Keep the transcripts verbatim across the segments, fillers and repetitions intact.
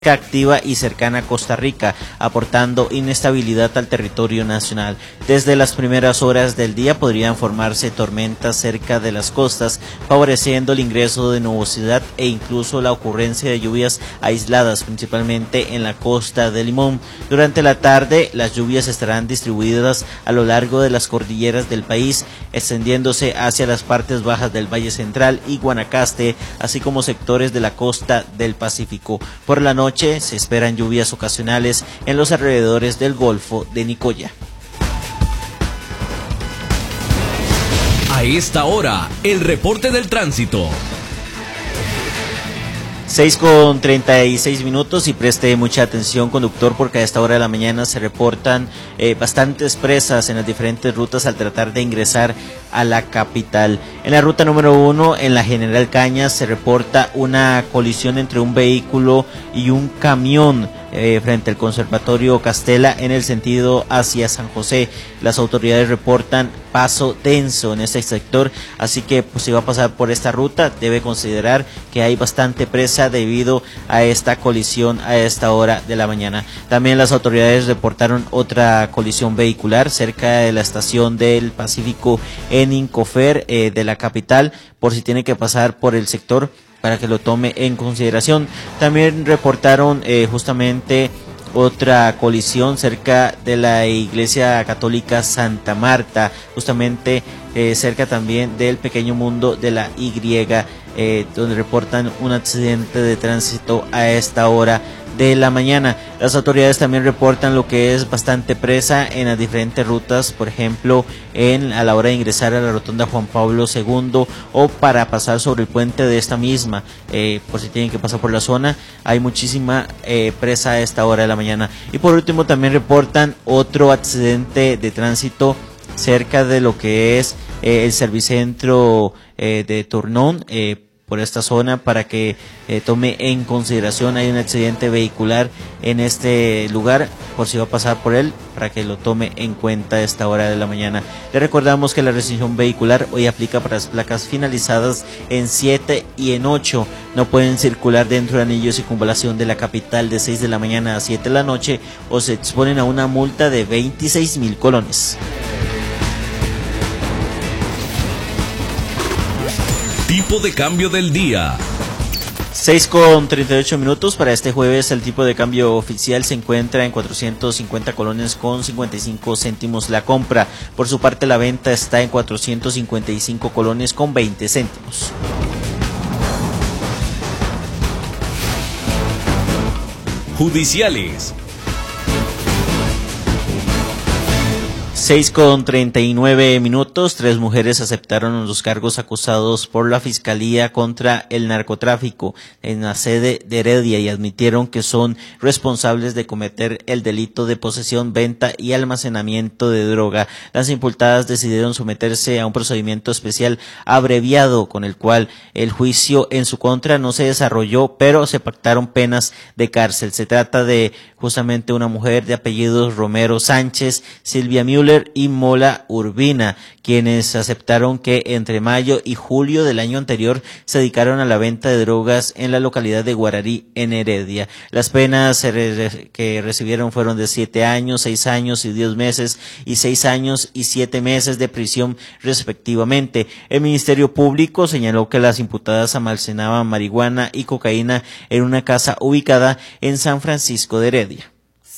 activa y cercana a Costa Rica, aportando inestabilidad al territorio nacional. Desde las primeras horas del día podrían formarse tormentas cerca de las costas, favoreciendo el ingreso de nubosidad e incluso la ocurrencia de lluvias aisladas, principalmente en la costa de Limón. Durante la tarde, las lluvias estarán distribuidas a lo largo de las cordilleras del país, extendiéndose hacia las partes bajas del Valle Central y Guanacaste, así como sectores de la costa del Pacífico. Por la noche se esperan lluvias ocasionales en los alrededores del Golfo de Nicoya. A esta hora, el reporte del tránsito. seis con treinta y seis minutos y preste mucha atención, conductor, porque a esta hora de la mañana se reportan eh, bastantes presas en las diferentes rutas al tratar de ingresar a la capital. En la ruta número uno, en la General Cañas, se reporta una colisión entre un vehículo y un camión eh, frente al Conservatorio Castela en el sentido hacia San José. Las autoridades reportan paso denso en este sector, así que pues, si va a pasar por esta ruta debe considerar que hay bastante presa debido a esta colisión a esta hora de la mañana. También las autoridades reportaron otra colisión vehicular cerca de la estación del Pacífico en Incofer eh, de la capital, por si tiene que pasar por el sector para que lo tome en consideración. También reportaron eh, justamente otra colisión cerca de la Iglesia Católica Santa Marta, justamente eh, cerca también del Pequeño Mundo de la Y, eh, donde reportan un accidente de tránsito a esta hora de la mañana. Las autoridades también reportan lo que es bastante presa en las diferentes rutas, por ejemplo, en a la hora de ingresar a la rotonda Juan Pablo segundo o para pasar sobre el puente de esta misma, eh, por si tienen que pasar por la zona, hay muchísima eh, presa a esta hora de la mañana. Y por último también reportan otro accidente de tránsito cerca de lo que es eh, el Servicentro eh, de Turnón, eh, por esta zona, para que eh, tome en consideración. Hay un accidente vehicular en este lugar, por si va a pasar por él, para que lo tome en cuenta a esta hora de la mañana. Le recordamos que la restricción vehicular hoy aplica para las placas finalizadas en siete y en ocho. No pueden circular dentro de anillo de circunvalación de la capital de seis de la mañana a siete de la noche o se exponen a una multa de veintiséis mil colones. Tipo de cambio del día. seis con treinta y ocho minutos para este jueves. El tipo de cambio oficial se encuentra en cuatrocientos cincuenta colones con cincuenta y cinco céntimos la compra. Por su parte, la venta está en cuatrocientos cincuenta y cinco colones con veinte céntimos. Judiciales. seis con treinta y nueve minutos, tres mujeres aceptaron los cargos acusados por la Fiscalía contra el narcotráfico en la sede de Heredia y admitieron que son responsables de cometer el delito de posesión, venta y almacenamiento de droga. Las imputadas decidieron someterse a un procedimiento especial abreviado con el cual el juicio en su contra no se desarrolló, pero se pactaron penas de cárcel. Se trata de justamente una mujer de apellidos Romero Sánchez, Silvia Müller y Mola Urbina, quienes aceptaron que entre mayo y julio del año anterior se dedicaron a la venta de drogas en la localidad de Guararí, en Heredia. Las penas que recibieron fueron de siete años, seis años y diez meses y seis años y siete meses de prisión respectivamente. El Ministerio Público señaló que las imputadas almacenaban marihuana y cocaína en una casa ubicada en San Francisco de Heredia.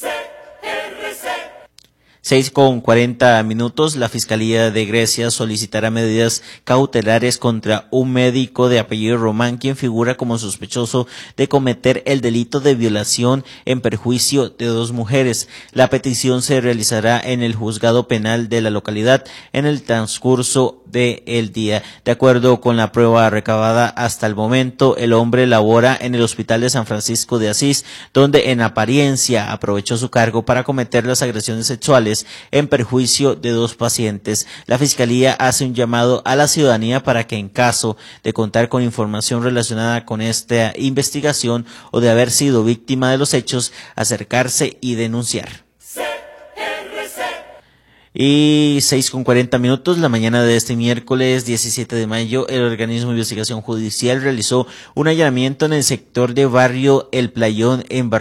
seis con cuarenta minutos, la Fiscalía de Grecia solicitará medidas cautelares contra un médico de apellido Román, quien figura como sospechoso de cometer el delito de violación en perjuicio de dos mujeres. La petición se realizará en el juzgado penal de la localidad en el transcurso del día. De acuerdo con la prueba recabada hasta el momento, el hombre labora en el Hospital de San Francisco de Asís, donde en apariencia aprovechó su cargo para cometer las agresiones sexuales en perjuicio de dos pacientes. La Fiscalía hace un llamado a la ciudadanía para que en caso de contar con información relacionada con esta investigación o de haber sido víctima de los hechos, acercarse y denunciar. Y seis con cuarenta minutos, la mañana de este miércoles diecisiete de mayo, el organismo de investigación judicial realizó un allanamiento en el sector de barrio El Playón en Barranquilla.